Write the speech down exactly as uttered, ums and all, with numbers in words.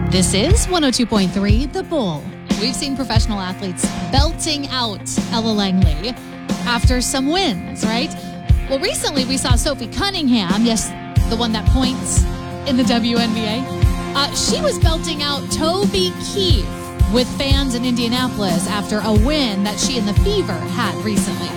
This is one oh two point three The Bull. We've seen professional athletes belting out Ella Langley after some wins, right? Well, recently we saw Sophie Cunningham, yes, the one that points in the W N B A. Uh, she was belting out Toby Keith with fans in Indianapolis after a win that she and the Fever had recently.